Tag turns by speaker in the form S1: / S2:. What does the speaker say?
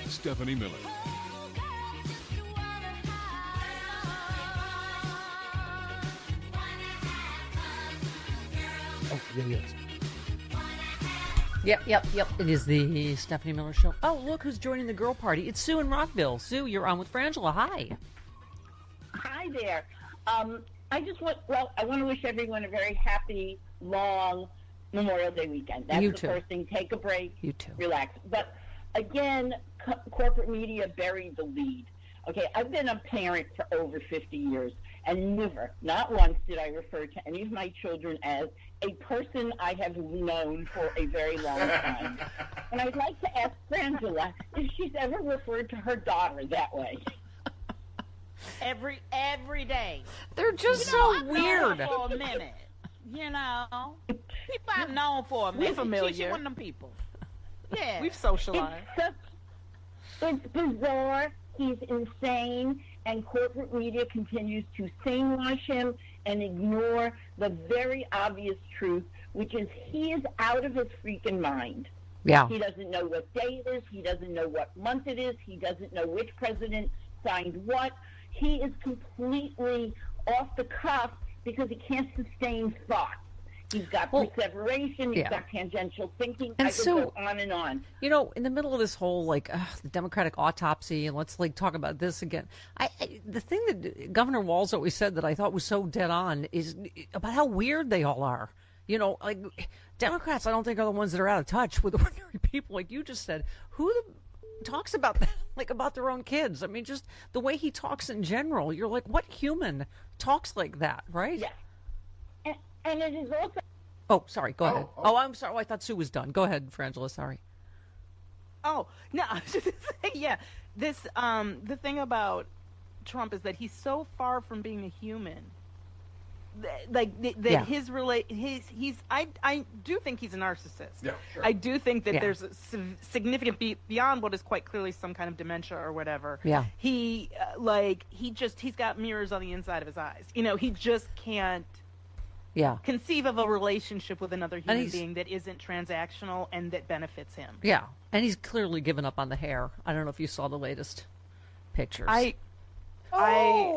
S1: Stephanie Miller.
S2: Oh, yes.
S3: Yep. It is the Stephanie Miller Show. Oh, look who's joining the girl party. It's Sue in Rockville. Sue, you're on with Frangela. Hi.
S4: Hi there. I want to wish everyone a very happy, long Memorial Day weekend. That's
S3: You
S4: the
S3: too.
S4: first thing. Take a break.
S3: You too.
S4: Relax. But again, corporate media buried the lead. Okay, I've been a parent for over 50 years, and never, not once, did I refer to any of my children as a person I have known for a very long time. And I'd like to ask Frangela if she's ever referred to her daughter that way.
S5: Every day.
S3: They're just
S5: You know,
S3: so
S5: I've known
S3: weird.
S5: her for a minute. You know, people I've known for a minute.
S2: familiar.
S5: She's one of them people. Yeah.
S2: We've socialized.
S4: It's bizarre. He's insane, and corporate media continues to singwash him and ignore the very obvious truth, which is he is out of his freaking mind.
S3: Yeah.
S4: He doesn't know what day it is. He doesn't know what month it is. He doesn't know which president signed what. He is completely off the cuff because he can't sustain thought. He's got perseveration. He's got tangential thinking.
S3: And
S4: I could
S3: so-
S4: go on and on.
S3: You know, in the middle of this whole the Democratic autopsy, and let's talk about this again. The thing that Governor Walz always said that I thought was so dead on is about how weird they all are. You know, like Democrats, I don't think are the ones that are out of touch with ordinary people, like you just said. Who talks about that, like about their own kids? I mean, just the way he talks in general. You're like, what human talks like that, right?
S4: Yeah. And it is also.
S3: Oh, sorry. Go ahead. Oh, I'm sorry. Oh, I thought Sue was done. Go ahead, Frangela. Sorry.
S2: Oh, no, I was just going to say, yeah, this, the thing about Trump is that he's so far from being a human. I do think he's a narcissist.
S6: Yeah, sure.
S2: I do think that
S3: Yeah.
S2: there's a significant beyond what is quite clearly some kind of dementia or whatever.
S3: Yeah.
S2: He's got mirrors on the inside of his eyes. You know, he just can't conceive of a relationship with another human being that isn't transactional and that benefits him.
S3: Yeah, and he's clearly given up on the hair. I don't know if you saw the latest pictures.
S2: I